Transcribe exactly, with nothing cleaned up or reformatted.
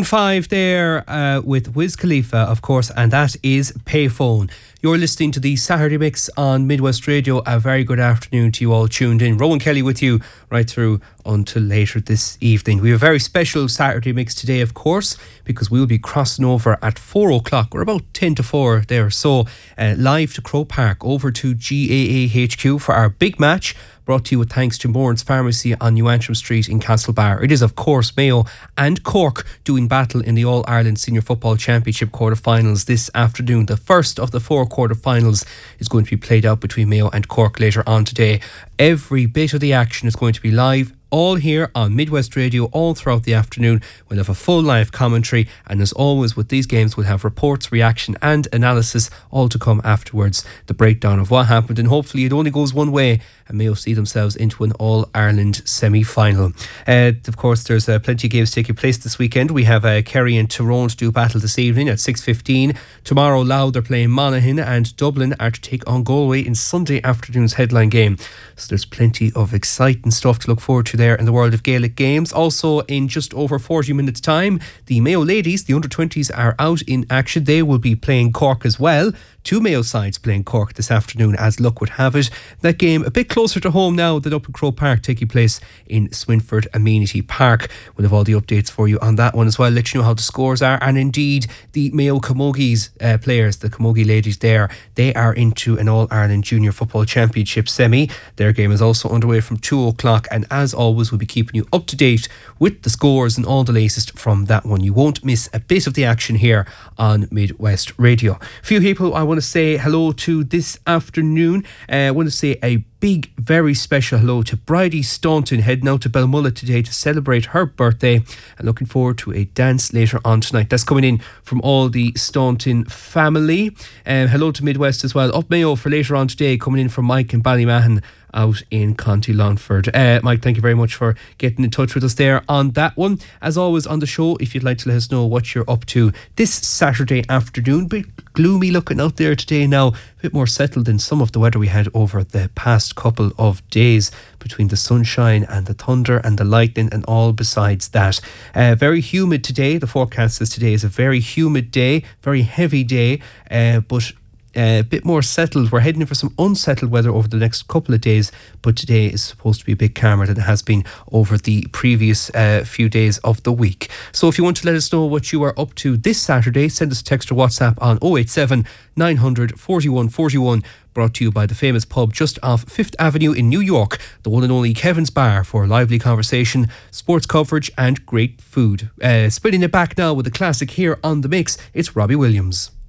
Maroon five there uh, with Wiz Khalifa, of course, and that is Payphone. You're listening to the Saturday Mix on Midwest Radio. A very good afternoon to you all tuned in. Rowan Kelly with you right through until later this evening. We have a very special Saturday Mix today, of course, because we'll be crossing over at four o'clock, or about ten to four there. So uh, live to Croke Park, over to G A A H Q for our big match, brought to you with thanks to Moran's Pharmacy on New Antrim Street in Castlebar. It is, of course, Mayo and Cork doing battle in the All-Ireland Senior Football Championship quarter-finals this afternoon. The first of the four quarter-finals is going to be played out between Mayo and Cork later on today. Every bit of the action is going to be live, all here on Midwest Radio all throughout the afternoon. We'll have a full live commentary, and as always with these games, we'll have reports, reaction and analysis all to come afterwards. The breakdown of what happened, and hopefully it only goes one way and Mayo see themselves into an All-Ireland semi-final. Uh, of course, there's uh, plenty of games taking place this weekend. We have uh, Kerry and Tyrone to do battle this evening at six fifteen. Tomorrow, Louth are playing Monaghan, and Dublin are to take on Galway in Sunday afternoon's headline game. So there's plenty of exciting stuff to look forward to there in the world of Gaelic games. Also, in just over forty minutes time, the Mayo ladies, the under twenties, are out in action. They will be playing Cork as well. Two Mayo sides playing Cork this afternoon, as luck would have it. That game a bit closer to home now than up in Croke Park, taking place in Swinford Amenity Park. We'll have all the updates for you on that one as well, let you know how the scores are, and indeed the Mayo Camogies uh, players, the Camogie ladies there, they are into an All-Ireland Junior Football Championship semi. Their game is also underway from two o'clock, and as always we'll be keeping you up to date with the scores and all the latest from that one. You won't miss a bit of the action here on Midwest Radio. A few people I want to say hello to this afternoon. uh, I want to say a big, very special hello to Bridie Staunton, heading out to Belmullet today to celebrate her birthday, and looking forward to a dance later on tonight. That's coming in from all the Staunton family. Um, hello to Midwest as well. Up Mayo for later on today, coming in from Mike and Ballymahan out in County Longford. Uh, Mike, thank you very much for getting in touch with us there on that one. As always on the show, if you'd like to let us know what you're up to this Saturday afternoon. Bit gloomy looking out there today now, a bit more settled than some of the weather we had over the past couple of days, between the sunshine and the thunder and the lightning and all besides that. Uh, very humid today. The forecast says today is a very humid day, very heavy day, uh, but Uh, a bit more settled. We're heading for some unsettled weather over the next couple of days, but today is supposed to be a bit calmer than it has been over the previous uh, few days of the week. So if you want to let us know what you are up to this Saturday, send us a text or WhatsApp on oh eight seven, nine hundred, forty-one forty-one, brought to you by the famous pub just off Fifth Avenue in New York, the one and only Kevin's Bar, for lively conversation, sports coverage and great food. Uh, spinning it back now with a classic here on The Mix, it's Robbie Williams.